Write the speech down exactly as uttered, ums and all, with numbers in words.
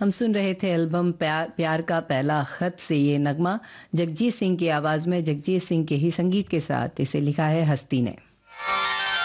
हम सुन रहे थे एल्बम प्यार प्यार का पहला खत से ये नगमा, जगजीत सिंह की आवाज में, जगजीत सिंह के ही संगीत के साथ इसे लिखा है हस्ती ने।